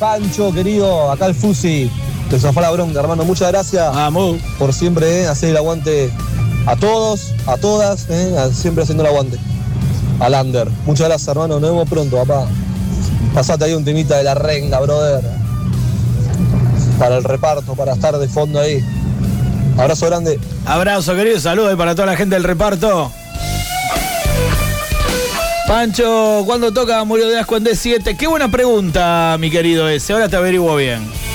Pancho, querido, acá el Fusi. Te zafó la bronca, hermano. Muchas gracias. Vamos. Por siempre hacer el aguante a todos, a todas, siempre haciendo el aguante. Al Ander. Muchas gracias, hermano. Nos vemos pronto, papá. Pasate ahí un temita de la renga, brother. Para el reparto, para estar de fondo ahí. Abrazo grande. Abrazo, querido. Saludos para toda la gente del reparto. Pancho, ¿cuándo toca Murió de Asco en D7? Qué buena pregunta, mi querido ese. Ahora te averiguo bien.